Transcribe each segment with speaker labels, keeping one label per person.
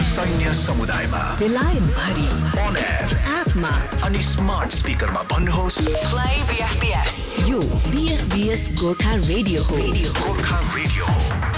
Speaker 1: सैन्य समुदायमा,
Speaker 2: बेलायत भरि,
Speaker 1: on air,
Speaker 2: एपमा
Speaker 1: अनि स्मार्ट स्पिकरमा भन्नुहोस्
Speaker 2: प्ले बीएफबीएस। यो बीएफबीएस गोर्खा रेडियो हो।
Speaker 1: गोर्खा रेडियो।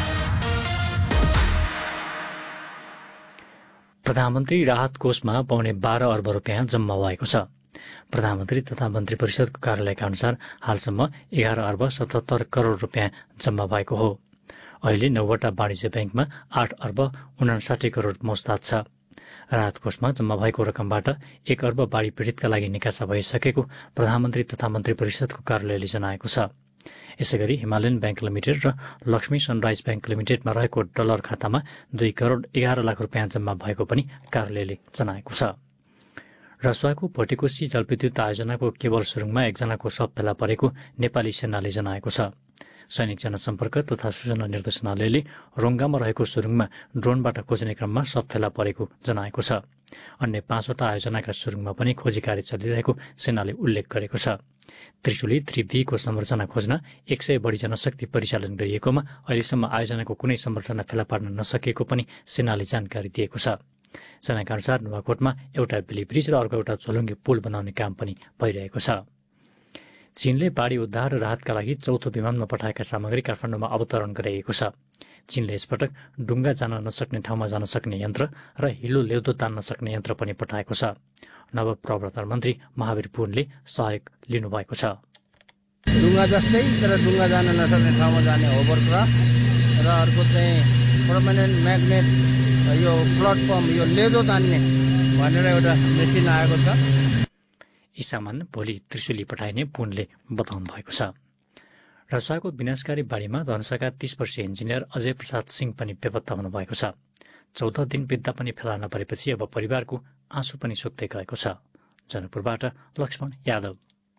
Speaker 3: प्रधानमन्त्री राहत कोषमा पाउने 12 अर्ब रुपियाँ जम्मा भएको छ। प्रधानमन्त्री तथा मन्त्री परिषदको कार्यालयका अनुसार हालसम्म 11 अर्ब 77 करोड रुपियाँ जम्मा भएको हो। अहिले 9वटा वाणिज्य ब्याङ्कमा 8 अर्ब 59 करोड मौजदात छ। राहत कोषमा जम्मा भएको रकमबाट 1 अर्ब बाढी पीडितका लागि निकासा भइसकेको प्रधानमन्त्री तथा मन्त्री परिषदको कार्यालयले जनाएको छ। यसैगरी हिमालयन ब्याङ्क लिमिटेड र लक्ष्मी सनराइज ब्याङ्क लिमिटेडमा रहेको डलर खातामा 2 करोड 11 लाख रुपियाँ जम्मा भएको पनि कार्यालयले जनाएको छ। रसुवाको भोटेकोशी जलविद्युत आयोजनाको केवल सुरुङमा एकजनाको शव फेला परेको नेपाली सेनाले जनाएको छ। सैनिक जनसम्पर्क तथा सूचना निर्देशनालयले रोङ्गामा रहेको सुरुङमा ड्रोनबाट खोज्ने क्रममा शव फेला परेको जनाएको छ। अन्य 5वटा आयोजनाका सुरुङमा पनि खोजी कार्य चलिरहेको सेनाले उल्लेख गरेको छ। त्रिशुली 3B को संरचना खोज्न 100 बढी जनशक्ति परिचालन गरिएकोमा अहिलेसम्म आयोजनाको कुनै संरचना फेला पार्न नसकेको पनि सेनाले जानकारी दिएको छ। सेनाका अनुसार नुवाकोटमा एउटा बेली ब्रिज र अर्को एउटा झोलुङ्गे पुल बनाउने काम पनि भइरहेको छ। चीनले बाढी उद्धार र राहतका लागि 4थो विमानमा पठाएका सामग्री काठमाडौँमा अवतरण गराएको छ। चीनले यसपटक डुङ्गा जान नसक्ने ठाउँमा जान सक्ने यन्त्र र हिलो ल्याउदो तान्न सक्ने यन्त्र पनि पठाएको छ। नव प्रवर्तन मन्त्री महावीर पुनले सहयोग लिनुभएको छ।
Speaker 4: डुङ्गा जस्तै तर डुङ्गा जान नसक्ने ठाउँमा जाने होभरक्राफ्ट र अर्को चाहिँ पर्मानेन्ट म्याग्नेट, यो प्लेटफर्म, यो लेदो तान्ने भनेर एउटा मेसिन आएको छ।
Speaker 3: यी सामान भोलि त्रिशुली पठाइने पुनले बताउनु भएको छ। रसुवाको विनाशकारी बाढीमा धनुषाका 30 वर्षीय इन्जिनियर अजय प्रसाद सिंह पनि बेपत्ता हुनुभएको छ। 14 दिन बित्दा पनि फेला नपरेपछि अब परिवारको आँसु पनि सुक्दै गएको छ। जनकपुरबाट लक्ष्मण यादव।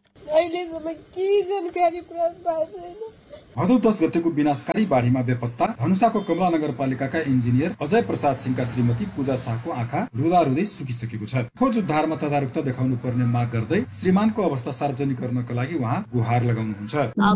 Speaker 5: भदौ 10 गतेको विनाशकारी बाढीमा बेपत्ता धनुषाको कमला नगरपालिकाका इन्जिनियर अजय प्रसाद सिंहका श्रीमती पूजा शाहको आँखा रुँदै सुकिसकेको छ। खोज उद्धारमा तदारुकता देखाउनु पर्ने माग गर्दै श्रीमानको अवस्था सार्वजनिक गर्नका लागि उहाँ गुहार लगाउनुहुन्छ।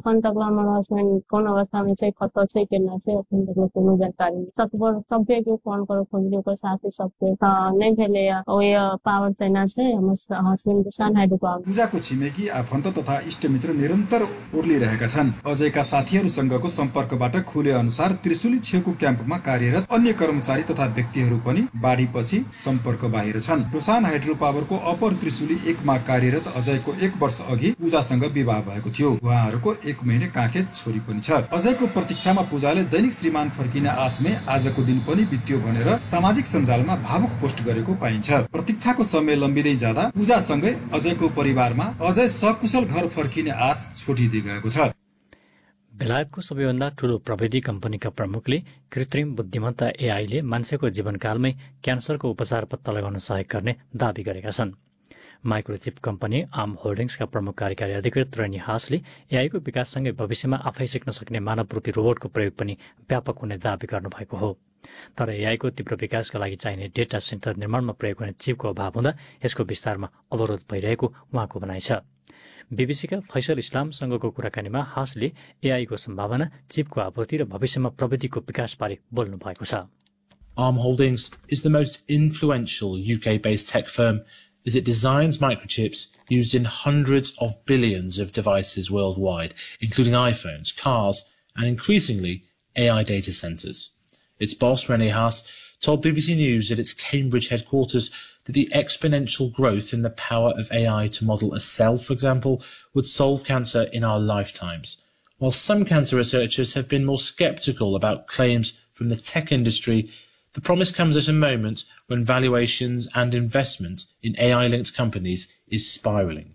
Speaker 6: कौन अवस्था में खतरा है कि ना है अपन तक कोनो जानकारी सबके के फोन करो खोजने को साथ ही सबके नहीं भेले ओय पावर सेना से हम हस्बैंड सान हाइड्रो पावर।
Speaker 5: पूजाको छिमेकी आफन्त तथा इष्टमित्र निरन्तर ओर्लिरहेका छन्। अजयका साथीहरूसँगको सम्पर्कबाट खुले अनुसार त्रिशुली छेउको क्याम्पमा कार्यरत अन्य कर्मचारी तथा व्यक्तिहरू पनि बाढीपछि सम्पर्क बाहिर छन्। टोसान हाइड्रो पावरको अपर त्रिशुली 1 मा कार्यरत अजयको 1 वर्ष अघि पूजासँग विवाह भएको थियो। उहाँहरूको 1 महिने काँखे छोरी पनि छ। अजयको प्रतीक्षामा पूजाले दैनिक श्रीमान फर्किने आशमै आजको दिन पनि बित्यो भनेर सामाजिक सञ्जालमा भावुक पोस्ट गरेको पाइन्छ। प्रतीक्षाको समय लम्बिँदै जाँदा पूजासँगै अजयको परिवारमा अजय सकुशल घर फर्किने आश छोटिँदै गएको छ।
Speaker 3: बेलायतको सबैभन्दा ठूलो प्रविधि कम्पनीका प्रमुखले कृत्रिम बुद्धिमत्ता एआईले मान्छेको जीवनकालमै क्यान्सरको उपचार पत्ता लगाउन सहयोग गर्ने दावी गरेका छन्। माइक्रोचिप कम्पनी आर्म होल्डिङ्सका प्रमुख कार्यकारी अधिकृत रनी हासले एआईको विकाससँगै भविष्यमा आफै सिक्न सक्ने मानवरूपी रोबोटको प्रयोग पनि व्यापक हुने दावी गर्नुभएको हो। तर एआईको तीव्र विकासका लागि चाहिने डेटा सेन्टर निर्माणमा प्रयोग हुने चिपको अभाव हुँदा यसको विस्तारमा अवरोध भइरहेको उहाँको भनाइ छ। बीबीसीका फैसल इस्लामसँगको कुराकानीमा हासले एआईको सम्भावना, चिपको आपूर्ति र भविष्यमा प्रविधिको विकासबारे बोल्नु भएको छ।
Speaker 7: Arm Holdings is the most influential UK-based tech firm as it designs microchips used in hundreds of billions of devices worldwide, including iPhones, cars, and increasingly AI data centers. Its boss, René Haas, told BBC News at its Cambridge headquarters that the exponential growth in the power of AI to model a cell, for example, would solve cancer in our lifetimes. While some cancer researchers have been more sceptical about claims from the tech industry, the promise comes at a moment when valuations and investment in AI-linked companies is spiraling.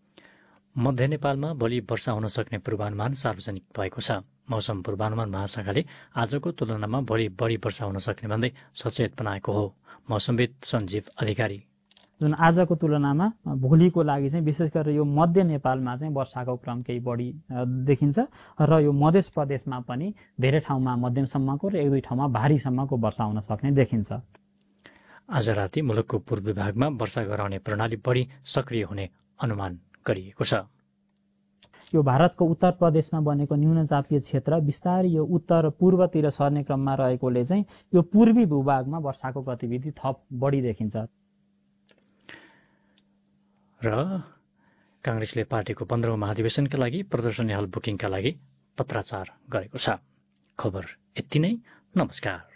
Speaker 3: मध्य नेपालमा भोलि वर्षा हुन सक्ने पूर्वानुमान सार्वजनिक भएको छ। मौसम पूर्वानुमान महाशाखाले आजको तुलनामा भोलि बढी वर्षा हुन सक्ने भन्दै सचेत बनाएको हो। मौसमविद सञ्जीव अधिकारी।
Speaker 8: जुन आजको तुलनामा भोलिको लागि चाहिँ विशेष गरेर यो मध्य नेपालमा चाहिँ वर्षाको क्रम केही बढी देखिन्छ र यो मध्य प्रदेशमा पनि धेरै ठाउँमा मध्यमसम्मको र 1-2 ठाउँमा भारीसम्मको वर्षा हुन सक्ने देखिन्छ।
Speaker 3: आज राति मुलुकको पूर्वी भागमा वर्षा गराउने प्रणाली बढी सक्रिय हुने अनुमान गरिएको छ।
Speaker 8: यो भारतको उत्तर प्रदेशमा बनेको न्यून चापीय क्षेत्र बिस्तारै यो उत्तर पूर्वतिर सर्ने क्रममा रहेकोले चाहिँ यो पूर्वी भूभागमा वर्षाको गतिविधि थप बढी देखिन्छ।
Speaker 3: र काङ्ग्रेसले पार्टीको 15औं महाधिवेशनका लागि प्रदर्शनी हल बुकिङका लागि पत्राचार गरेको छ। खबर यति नै। नमस्कार।